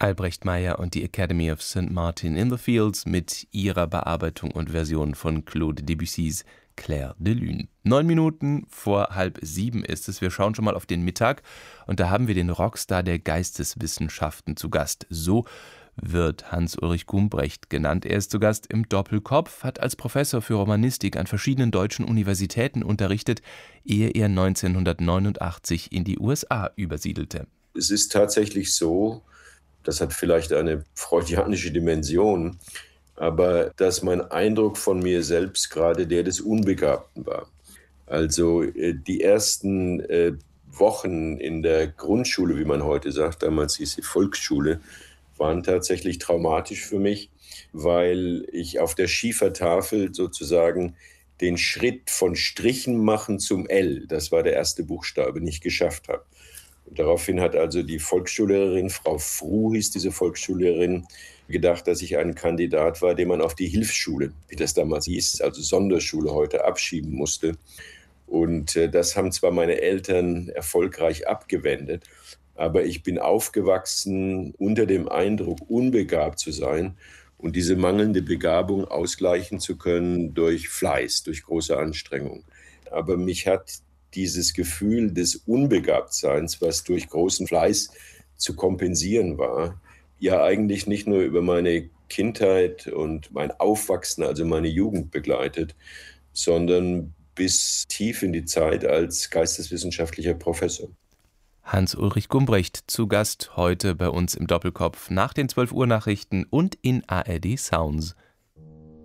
Albrecht Meyer und die Academy of St. Martin in the Fields mit ihrer Bearbeitung und Version von Claude Debussys Clair de Lune. 9 Minuten vor 6:30 ist es. Wir schauen schon mal auf den Mittag und da haben wir den Rockstar der Geisteswissenschaften zu Gast. So wird Hans-Ulrich Gumbrecht genannt. Er ist zu Gast im Doppelkopf, hat als Professor für Romanistik an verschiedenen deutschen Universitäten unterrichtet, ehe er 1989 in die USA übersiedelte. Es ist tatsächlich so, das hat vielleicht eine freudianische Dimension, aber dass mein Eindruck von mir selbst gerade der des Unbegabten war. Also die ersten Wochen in der Grundschule, wie man heute sagt, damals hieß sie Volksschule, waren tatsächlich traumatisch für mich, weil ich auf der Schiefertafel sozusagen den Schritt von Strichen machen zum L, das war der erste Buchstabe, nicht geschafft habe. Und daraufhin hat also die Volksschullehrerin, Frau Fruh hieß diese Volksschullehrerin, gedacht, dass ich ein Kandidat war, den man auf die Hilfsschule, wie das damals hieß, also Sonderschule heute, abschieben musste. Und das haben zwar meine Eltern erfolgreich abgewendet, aber ich bin aufgewachsen unter dem Eindruck, unbegabt zu sein und diese mangelnde Begabung ausgleichen zu können durch Fleiß, durch große Anstrengung. Aber mich hat dieses Gefühl des Unbegabtseins, was durch großen Fleiß zu kompensieren war, ja eigentlich nicht nur über meine Kindheit und mein Aufwachsen, also meine Jugend begleitet, sondern bis tief in die Zeit als geisteswissenschaftlicher Professor. Hans-Ulrich Gumbrecht zu Gast heute bei uns im Doppelkopf nach den 12 Uhr Nachrichten und in ARD Sounds.